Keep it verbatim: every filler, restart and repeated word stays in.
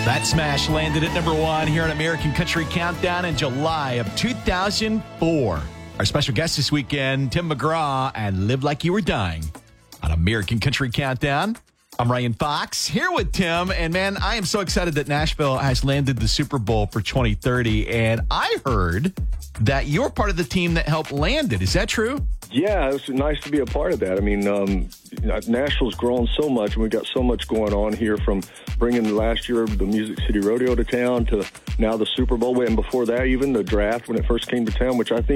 That smash landed at number one here on American Country Countdown in July of two thousand four. Our special guest this weekend, Tim McGraw, and Live Like You Were Dying on American Country Countdown. I'm Ryan Fox here with Tim, and man, I am so excited that Nashville has landed the Super Bowl for twenty thirty, and I heard that you're part of the team that helped land it. Is that true? Yeah, it's nice to be a part of that. I mean, um, Nashville's grown so much, and we've got so much going on here, from bringing last year the Music City Rodeo to town to now the Super Bowl, and before that even the draft when it first came to town, which I think